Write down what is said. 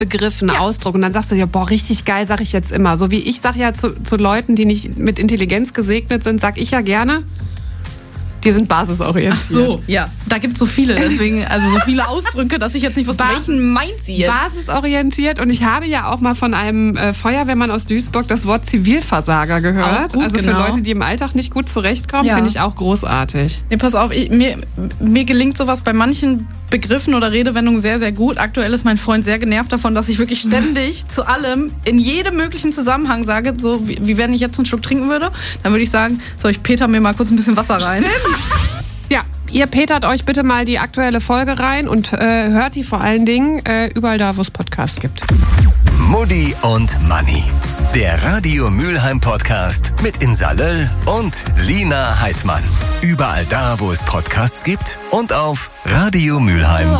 Begriff, ein Ausdruck und dann sagst du ja, boah, richtig geil, sag ich jetzt immer. So wie ich sag ja zu Leuten, die nicht mit Intelligenz gesegnet sind, sag ich ja gerne, die sind basisorientiert. Ach so, ja. Da gibt es so viele, deswegen, also so viele Ausdrücke, dass ich jetzt nicht wusste, welchen meint sie jetzt? Basisorientiert und ich habe ja auch mal von einem Feuerwehrmann aus Duisburg das Wort Zivilversager gehört. Gut, also für Leute, die im Alltag nicht gut zurechtkommen, finde ich auch großartig. Nee, pass auf, mir gelingt sowas bei manchen Begriffen oder Redewendungen sehr, sehr gut. Aktuell ist mein Freund sehr genervt davon, dass ich wirklich ständig zu allem in jedem möglichen Zusammenhang sage, so wie wenn ich jetzt einen Schluck trinken würde, dann würde ich sagen, soll ich Peter mir mal kurz ein bisschen Wasser rein? Stimmt. Ja, ihr petert euch bitte mal die aktuelle Folge rein und hört die vor allen Dingen überall da, wo es Podcasts gibt. Mutti und Manni. Der Radio Mülheim Podcast mit Insa Löll und Lina Heidmann. Überall da, wo es Podcasts gibt und auf radiomülheim.de.